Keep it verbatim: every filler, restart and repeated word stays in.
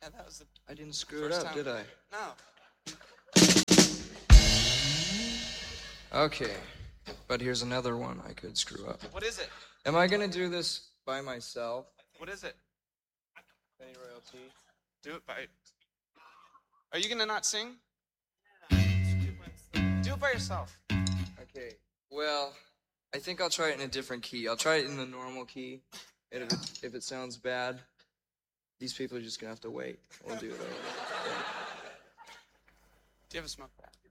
Yeah, that was the I didn't screw it up, time. did I? No. Okay, but here's another one I could screw up. What is it? Am I gonna do this by myself? What is it? Penny royalty. Do it by... Are you gonna not sing? Do it by yourself. Okay, well, I think I'll try it in a different key. I'll try it in the normal key, and if it, if it sounds bad, these people are just gonna have to wait. We'll do it over. Do you have a smoke back?